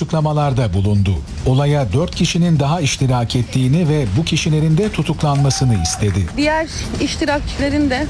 açıklamalarda bulundu. Olaya 4 kişinin daha iştirak ettiğini ve bu kişilerin de tutuklanmasını istedi. Diğer iştirakçilerin de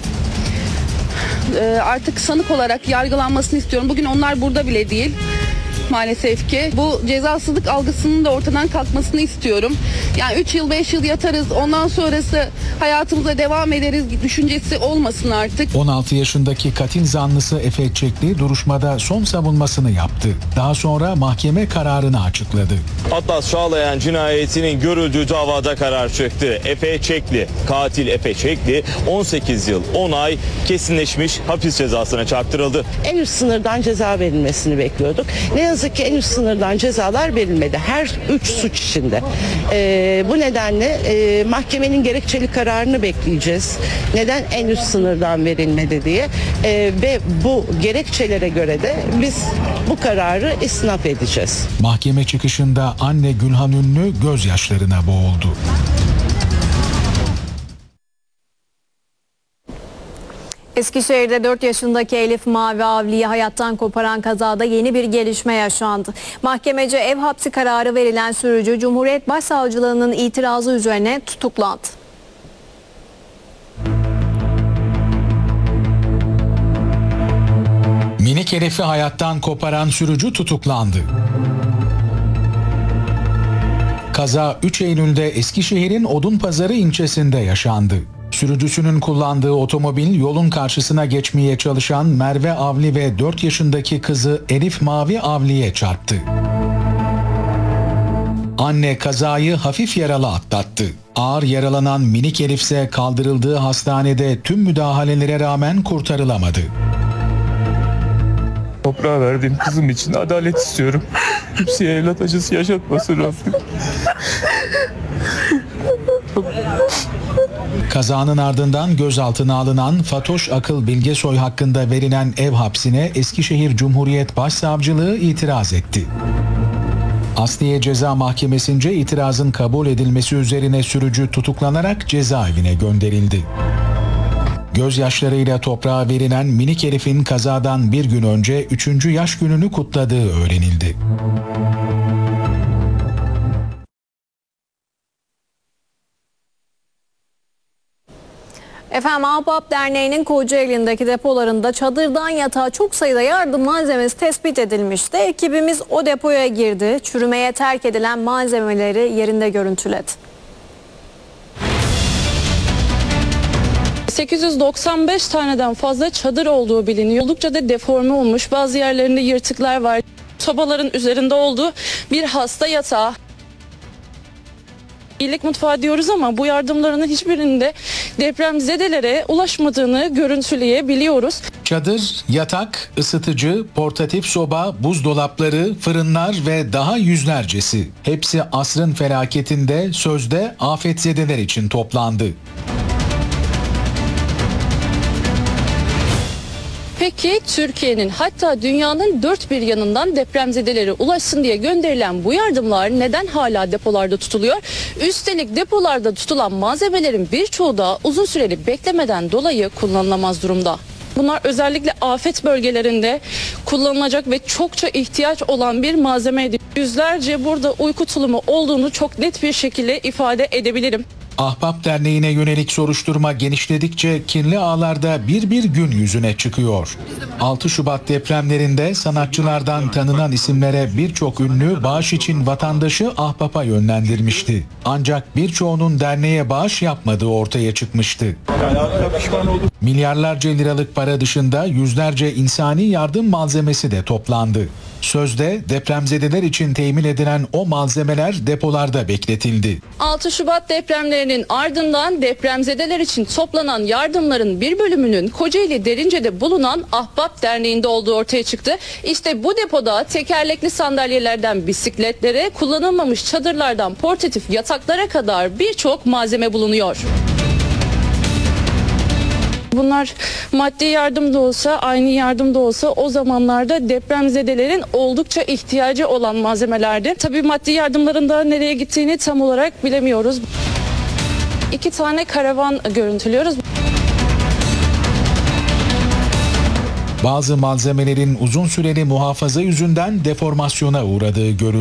artık sanık olarak yargılanmasını istiyorum. Bugün onlar burada bile değil. Maalesef ki bu cezasızlık algısının da ortadan kalkmasını istiyorum. Yani 3 yıl 5 yıl yatarız, ondan sonrası hayatımıza devam ederiz düşüncesi olmasın artık. 16 yaşındaki katil zanlısı Efe Çekli duruşmada son savunmasını yaptı. Daha sonra mahkeme kararını açıkladı. Atlas Çağlayan cinayetinin görüldüğü davada karar çıktı. Efe Çekli, katil Efe Çekli 18 yıl 10 ay kesinleşmiş hapis cezasına çarptırıldı. En üst sınırdan ceza verilmesini bekliyorduk. Ne yazık ki en üst sınırdan cezalar verilmedi. Her 3 suç içinde. Bu nedenle mahkemenin gerekçeli kararını bekleyeceğiz. Neden en üst sınırdan verilmedi diye. Ve bu gerekçelere göre de biz bu kararı istinaf edeceğiz. Mahkeme çıkışında anne Gülhan Ünlü gözyaşlarına boğuldu. Eskişehir'de 4 yaşındaki Elif Mavi Avli'yi hayattan koparan kazada yeni bir gelişme yaşandı. Mahkemece ev hapsi kararı verilen sürücü Cumhuriyet Başsavcılığı'nın itirazı üzerine tutuklandı. Minik Elif'i hayattan koparan sürücü tutuklandı. Kaza 3 Eylül'de Eskişehir'in Odunpazarı ilçesinde yaşandı. Sürücüsünün kullandığı otomobil yolun karşısına geçmeye çalışan Merve Avli ve 4 yaşındaki kızı Elif Mavi Avli'ye çarptı. Anne kazayı hafif yaralı atlattı. Ağır yaralanan minik Elif ise kaldırıldığı hastanede tüm müdahalelere rağmen kurtarılamadı. Toprağa verdiğim kızım için adalet istiyorum. Kimseye evlat acısı yaşatmasın Rabbim. Kazanın ardından gözaltına alınan Fatoş Akıl Bilgesoy hakkında verilen ev hapsine Eskişehir Cumhuriyet Başsavcılığı itiraz etti. Asliye Ceza Mahkemesi'nce itirazın kabul edilmesi üzerine sürücü tutuklanarak cezaevine gönderildi. Gözyaşlarıyla toprağa verilen minik Elif'in kazadan bir gün önce 3. yaş gününü kutladığı öğrenildi. Efendim Ahbap Derneği'nin Kocaeli'ndeki depolarında çadırdan yatağa çok sayıda yardım malzemesi tespit edilmişti. Ekibimiz o depoya girdi. Çürümeye terk edilen malzemeleri yerinde görüntüledi. 895 taneden fazla çadır olduğu biliniyor. Oldukça da deforme olmuş. Bazı yerlerinde yırtıklar var. Sobaların üzerinde olduğu bir hasta yatağı. İyilik mutfağı diyoruz ama bu yardımların hiçbirinde depremzedelere ulaşmadığını görüntüleyebiliyoruz. Çadır, yatak, ısıtıcı, portatif soba, buzdolapları, fırınlar ve daha yüzlercesi. Hepsi asrın felaketinde sözde afetzedeler için toplandı. Peki Türkiye'nin hatta dünyanın dört bir yanından depremzedelere ulaşsın diye gönderilen bu yardımlar neden hala depolarda tutuluyor? Üstelik depolarda tutulan malzemelerin birçoğu da uzun süreli beklemeden dolayı kullanılamaz durumda. Bunlar özellikle afet bölgelerinde kullanılacak ve çokça ihtiyaç olan bir malzemeydi. Yüzlerce burada uyku tulumu olduğunu çok net bir şekilde ifade edebilirim. Ahbap Derneği'ne yönelik soruşturma genişledikçe kirli ağlarda bir gün yüzüne çıkıyor. 6 Şubat depremlerinde sanatçılardan tanınan isimlere birçok ünlü bağış için vatandaşı Ahbap'a yönlendirmişti. Ancak birçoğunun derneğe bağış yapmadığı ortaya çıkmıştı. Milyarlarca liralık para dışında yüzlerce insani yardım malzemesi de toplandı. Sözde depremzedeler için temin edilen o malzemeler depolarda bekletildi. 6 Şubat depremlerinin ardından depremzedeler için toplanan yardımların bir bölümünün Kocaeli Derince'de bulunan Ahbap Derneği'nde olduğu ortaya çıktı. İşte bu depoda tekerlekli sandalyelerden bisikletlere, kullanılmamış çadırlardan portatif yataklara kadar birçok malzeme bulunuyor. Bunlar maddi yardım da olsa, aynı yardım da olsa o zamanlarda depremzedelerin oldukça ihtiyacı olan malzemelerdi. Tabii maddi yardımların da nereye gittiğini tam olarak bilemiyoruz. 2 tane karavan görüntülüyoruz. Bazı malzemelerin uzun süreli muhafaza yüzünden deformasyona uğradığı görülüyor.